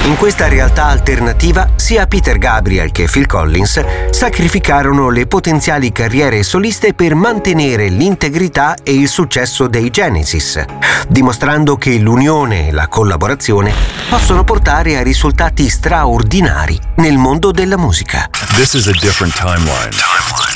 In questa realtà alternativa, sia Peter Gabriel che Phil Collins sacrificarono le potenziali carriere soliste per mantenere l'integrità e il successo dei Genesis, dimostrando che l'unione e la collaborazione possono portare a risultati straordinari nel mondo della musica. This is a different timeline.